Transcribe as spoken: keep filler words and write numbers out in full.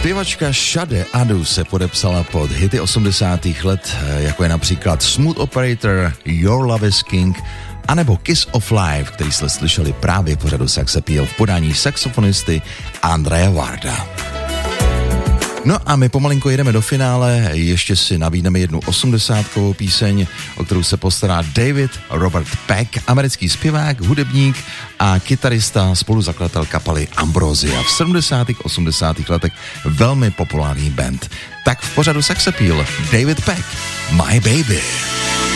Zpěvačka Sade Adu se podepsala pod hity osmdesátých let, jako je například Smooth Operator, Your Love is King, anebo Kiss of Life, který jste slyšeli právě pořadu Sex Appeal v podání saxofonisty Andreje Varda. No a my pomalinko jedeme do finále, ještě si nabídneme jednu osmdesátkovou píseň, o kterou se postará David Robert Peck, americký zpěvák, hudebník a kytarista, spoluzakladatel kapely Ambrosia. V sedmdesátých osmdesátých letech velmi populární band. Tak v pořadu Sex Appeal David Peck, My Baby.